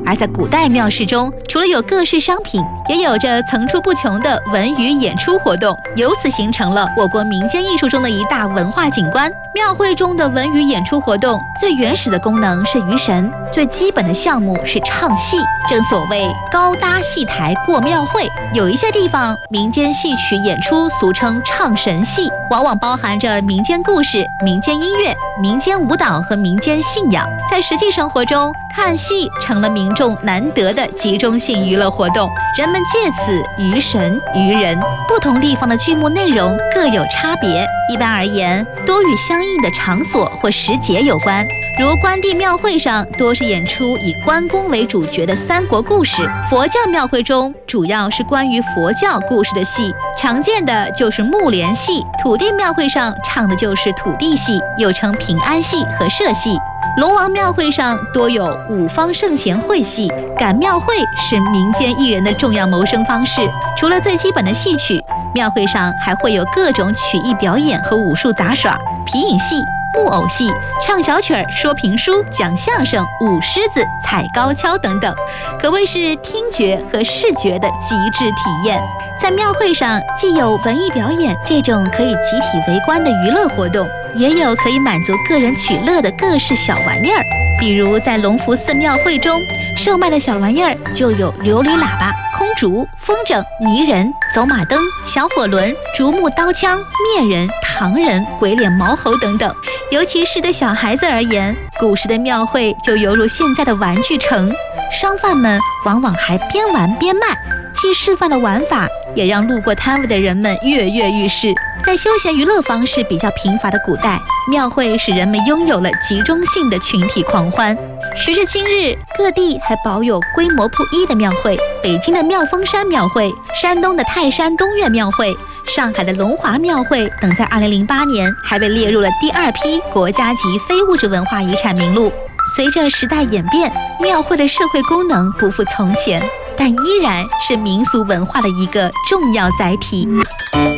而在古代庙市中，除了有各式商品，也有着层出不穷的文娱演出活动，由此形成了我国民间艺术中的一大文化景观。庙会中的文娱演出活动最原始的功能是娱神，最基本的项目是唱戏。正所谓高搭戏台过庙会，有一些地方民间戏曲演出俗称唱神戏，往往包含着民间故事、民间音乐、民间舞蹈和民间信仰。在实际生活中，看戏成了民众难得的集中性娱乐活动，人们借此娱神娱人。不同地方的剧目内容各有差别，一般而言，多与相应的场所或时节有关。如关帝庙会上多是演出以关公为主角的三国故事，佛教庙会中主要是关于佛教故事的戏，常见的就是木莲戏。土地庙会上唱的就是土地戏，又称平安戏和社戏。龙王庙会上多有五方圣贤会戏，赶庙会是民间艺人的重要谋生方式。除了最基本的戏曲，庙会上还会有各种曲艺表演和武术杂耍、皮影戏、木偶戏、唱小曲儿、说评书、讲相声、舞狮子、踩高跷等等，可谓是听觉和视觉的极致体验。在庙会上，既有文艺表演这种可以集体围观的娱乐活动，也有可以满足个人取乐的各式小玩意儿。比如在龙福寺庙会中售卖的小玩意儿就有琉璃喇叭、空竹、风筝、泥人、走马灯、小火轮、竹木刀枪、面人、唐人、鬼脸毛猴等等。尤其是对小孩子而言，古时的庙会就犹如现在的玩具城，商贩们往往还边玩边卖，既示范了玩法，也让路过摊位的人们跃跃欲试。在休闲娱乐方式比较贫乏的古代，庙会使人们拥有了集中性的群体狂欢。时至今日，各地还保有规模不一的庙会，北京的妙峰山庙会、山东的泰山东岳庙会、上海的龙华庙会等，在2008年还被列入了第2批国家级非物质文化遗产名录。随着时代演变，庙会的社会功能不复从前，但依然是民俗文化的一个重要载体。